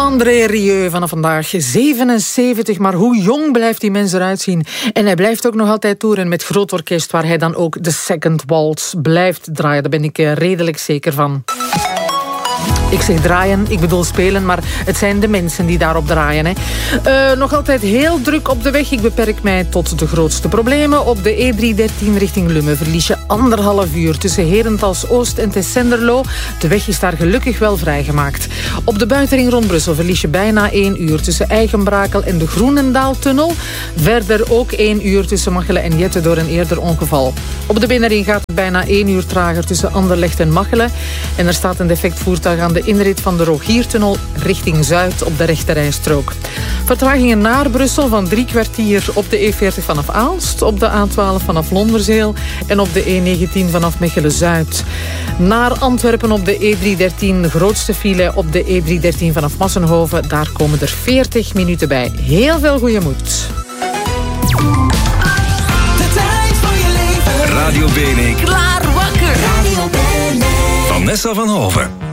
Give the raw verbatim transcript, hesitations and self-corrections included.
André Rieu vanaf vandaag zevenenzeventig, maar hoe jong blijft die mens eruit zien? En hij blijft ook nog altijd toeren met groot orkest, waar hij dan ook de Second Waltz blijft draaien. Daar ben ik redelijk zeker van. Ik zeg draaien, ik bedoel spelen, maar het zijn de mensen die daarop draaien. Hè. Uh, nog altijd heel druk op de weg. Ik beperk mij tot de grootste problemen. Op de E driehonderddertien richting Lummen verlies je anderhalf uur tussen Herentals Oost en Tessenderlo. De weg is daar gelukkig wel vrijgemaakt. Op de buitenring rond Brussel verlies je bijna één uur tussen Eigenbrakel en de Groenendaaltunnel. Verder ook één uur tussen Machelen en Jette door een eerder ongeval. Op de binnenring gaat het bijna één uur trager tussen Anderlecht en Machelen. En er staat een defect voertuig aan de inrit van de Rogiertunnel richting Zuid op de rechterrijstrook. Vertragingen naar Brussel van drie kwartier op de E veertig vanaf Aalst, op de A twaalf vanaf Londerzeel en op de E negentien vanaf Mechelen-Zuid. Naar Antwerpen op de E driehonderddertien, de grootste file op de E driehonderddertien vanaf Massenhoven. Daar komen er veertig minuten bij. Heel veel goede moed. De tijd voor je leven. Radio Benink. Klaar wakker. Radio Benink. Vanessa van Hoven.